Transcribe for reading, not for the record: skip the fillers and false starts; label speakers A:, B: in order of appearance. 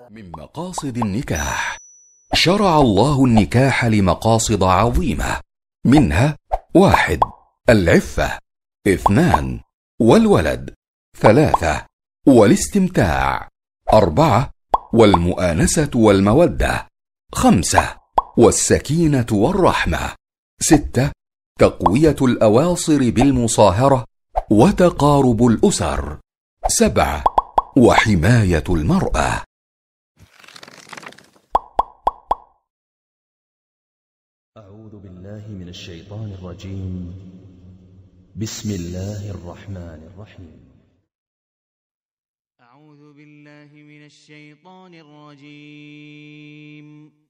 A: من مقاصد النكاح. شرع الله النكاح لمقاصد عظيمة، منها: 1. العفة، 2. والولد، 3. والاستمتاع، 4. والمؤانسة والمودة، 5. والسكينة والرحمة، 6. تقوية الأواصر بالمصاهرة وتقارب الأسر، 7. وحماية المرأة.
B: أعوذ بالله من الشيطان الرجيم. بسم الله الرحمن الرحيم.
C: أعوذ بالله من الشيطان الرجيم.